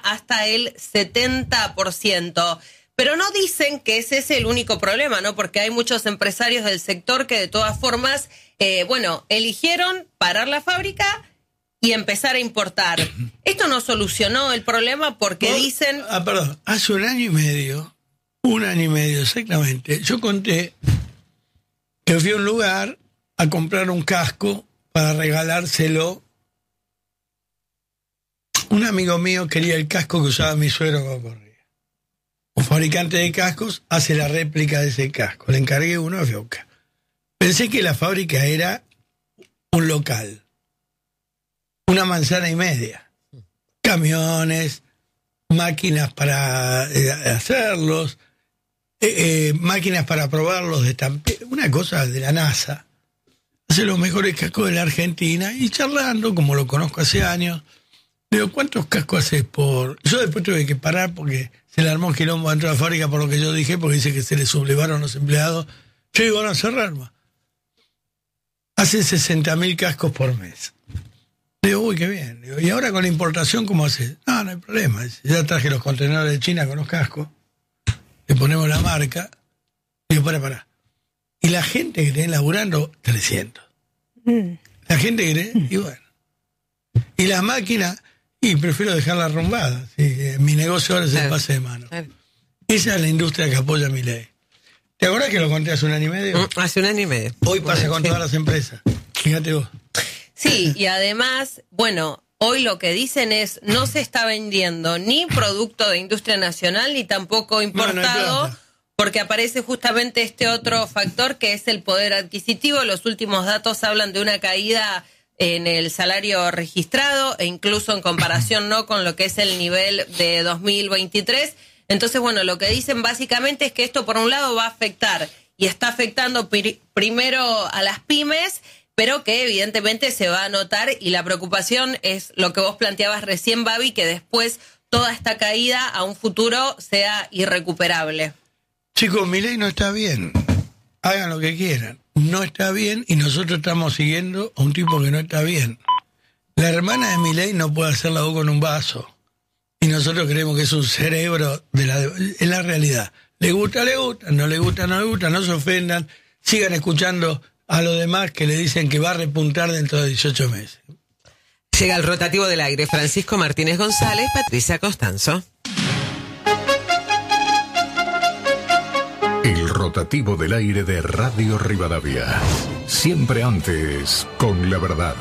hasta el 70%. Pero no dicen que ese es el único problema, ¿no? Porque hay muchos empresarios del sector que de todas formas, eligieron parar la fábrica y empezar a importar. Esto no solucionó el problema porque dicen... Perdón, hace un año y medio exactamente, yo conté que fui a un lugar a comprar un casco para regalárselo. Un amigo mío quería el casco que usaba mi suegro cuando corría. Un fabricante de cascos hace la réplica de ese casco. Le encargué uno a Fioca. Pensé que la fábrica era un local. Una manzana y media. Camiones, máquinas para hacerlos, máquinas para probarlos de una cosa de la NASA. Hace los mejores cascos de la Argentina y charlando, como lo conozco hace años, digo, ¿cuántos cascos haces por...? Yo después tuve que parar porque se le armó quilombo dentro de la fábrica por lo que yo dije, porque dice que se le sublevaron los empleados. Yo digo, van a cerrar más. Hace 60.000 cascos por mes. Digo, uy, qué bien. Digo, ¿y ahora con la importación cómo haces? No hay problema. Ya traje los contenedores de China con los cascos. Le ponemos la marca. Digo, para. Y la gente que tiene laburando, 300. La gente que tiene, y bueno. Y las máquinas, y prefiero dejarlas arrumbadas. ¿Sí? Mi negocio ahora es el pase de mano. Esa es la industria que apoya mi ley. ¿Te acuerdas que lo conté hace un año y medio? Hace un año y medio. Hoy pasa con todas las empresas. Fíjate vos. Sí, y además, hoy lo que dicen es no se está vendiendo ni producto de industria nacional ni tampoco importado, porque aparece justamente este otro factor que es el poder adquisitivo. Los últimos datos hablan de una caída en el salario registrado e incluso en comparación no con lo que es el nivel de 2023. Entonces, lo que dicen básicamente es que esto por un lado va a afectar y está afectando primero a las pymes, pero que evidentemente se va a notar, y la preocupación es lo que vos planteabas recién, Babi, que después toda esta caída a un futuro sea irrecuperable. Chicos, mi ley no está bien. Hagan lo que quieran. No está bien y nosotros estamos siguiendo a un tipo que no está bien. La hermana de mi ley no puede hacer la boca en un vaso. Y nosotros creemos que es un cerebro es la realidad. Le gusta, no le gusta, no se ofendan. Sigan escuchando a los demás que le dicen que va a repuntar dentro de 18 meses. Llega el rotativo del aire. Francisco Martínez González, Patricia Costanzo. El rotativo del aire de Radio Rivadavia. Siempre antes, con la verdad.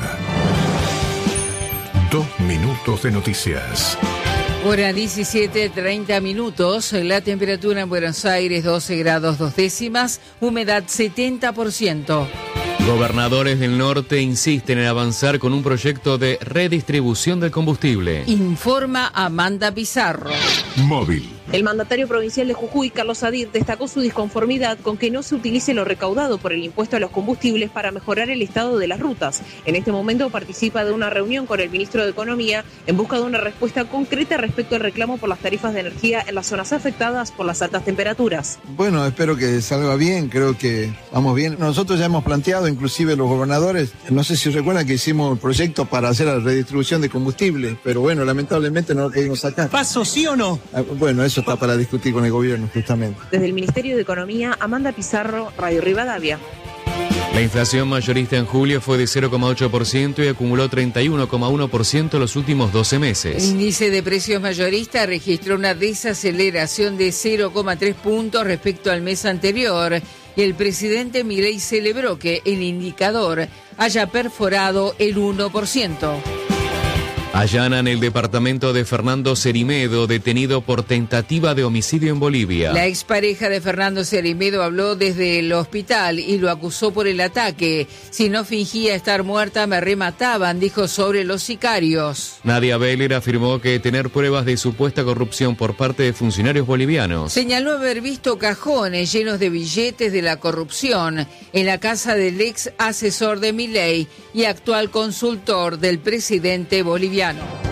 2 minutos de noticias. Hora 17:30. La temperatura en Buenos Aires 12 grados 2 décimas, humedad 70%. Gobernadores del norte insisten en avanzar con un proyecto de redistribución del combustible. Informa Amanda Pizarro. Móvil. El mandatario provincial de Jujuy, Carlos Sadir, destacó su disconformidad con que no se utilice lo recaudado por el impuesto a los combustibles para mejorar el estado de las rutas. En este momento participa de una reunión con el ministro de Economía en busca de una respuesta concreta respecto al reclamo por las tarifas de energía en las zonas afectadas por las altas temperaturas. Bueno, espero que salga bien, creo que vamos bien. Nosotros ya hemos planteado, inclusive los gobernadores, no sé si recuerdan que hicimos un proyecto para hacer la redistribución de combustible, pero bueno, lamentablemente no lo queremos sacar. ¿Paso sí o no? Bueno, eso está para discutir con el gobierno, justamente. Desde el Ministerio de Economía, Amanda Pizarro, Radio Rivadavia. La inflación mayorista en julio fue de 0,8% y acumuló 31,1% los últimos 12 meses. El índice de precios mayorista registró una desaceleración de 0,3 puntos respecto al mes anterior, y el presidente Milei celebró que el indicador haya perforado el 1%. Allanan el departamento de Fernando Cerimedo, detenido por tentativa de homicidio en Bolivia. La expareja de Fernando Cerimedo habló desde el hospital y lo acusó por el ataque. Si no fingía estar muerta, me remataban, dijo sobre los sicarios. Nadia Beller afirmó que tener pruebas de supuesta corrupción por parte de funcionarios bolivianos. Señaló haber visto cajones llenos de billetes de la corrupción en la casa del ex asesor de Milei y actual consultor del presidente boliviano.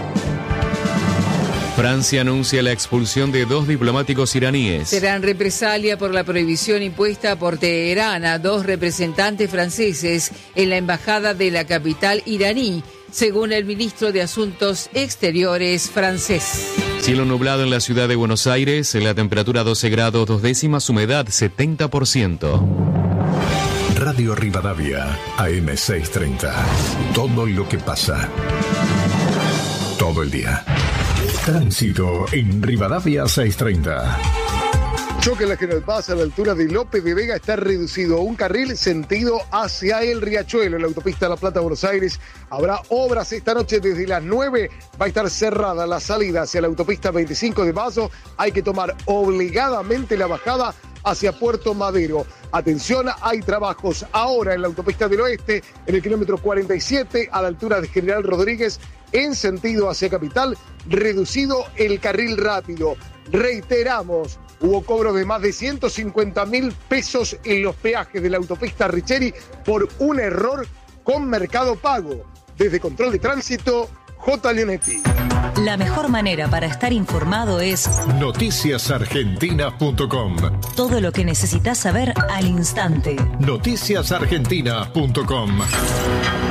Francia anuncia la expulsión de 2 diplomáticos iraníes. Será en represalia por la prohibición impuesta por Teherán a 2 representantes franceses en la embajada de la capital iraní, según el ministro de Asuntos Exteriores francés. Cielo nublado en la ciudad de Buenos Aires, la temperatura 12 grados 2 décimas, humedad 70%. Radio Rivadavia, AM630. Todo lo que pasa. Todo el día. Tránsito en Rivadavia 630. Choque en la General Paz a la altura de López de Vega está reducido. Un carril sentido hacia el Riachuelo. En la autopista La Plata, Buenos Aires, habrá obras esta noche desde las 9. Va a estar cerrada la salida hacia la autopista 25 de Mayo. Hay que tomar obligadamente la bajada hacia Puerto Madero. Atención, hay trabajos ahora en la autopista del Oeste, en el kilómetro 47, a la altura de General Rodríguez, en sentido hacia Capital, reducido el carril rápido. Reiteramos, hubo cobro de más de 150.000 pesos en los peajes de la autopista Richeri por un error con Mercado Pago. Desde Control de Tránsito, J. Leonetti. La mejor manera para estar informado es noticiasargentinas.com. Todo lo que necesitas saber al instante. Noticiasargentinas.com.